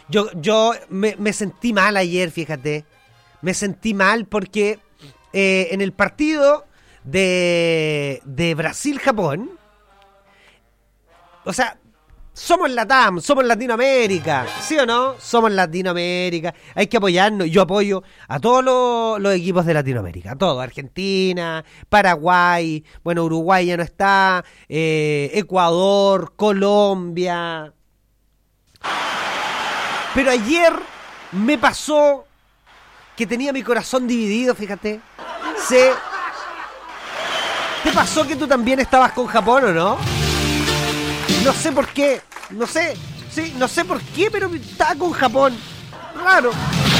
Yo me sentí mal ayer, fíjate. Me sentí mal porque en el partido de Brasil-Japón, o sea, somos LATAM, somos Latinoamérica, ¿sí o no? Somos Latinoamérica, hay que apoyarnos. Yo apoyo a todos los equipos de Latinoamérica, a todos, Argentina, Paraguay, bueno, Uruguay ya no está, Ecuador, Colombia. Pero ayer me pasó que tenía mi corazón dividido, fíjate. ¿Te pasó que tú también estabas con Japón o no? No sé por qué, no sé por qué, pero estaba con Japón. Raro.